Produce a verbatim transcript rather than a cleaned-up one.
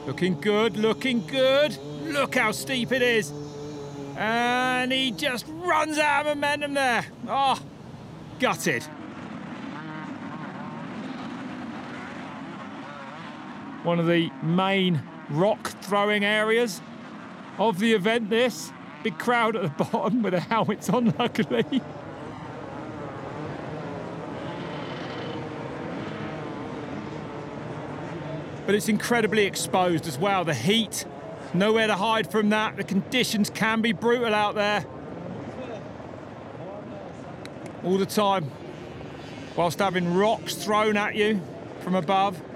Looking good, looking good. Look how steep it is. And he just runs out of momentum there. Oh, gutted. One of the main rock throwing areas of the event, this. Big crowd at the bottom with their helmets on, luckily. But it's incredibly exposed as well. The heat, nowhere to hide from that. The conditions can be brutal out there. All the time, whilst having rocks thrown at you from above.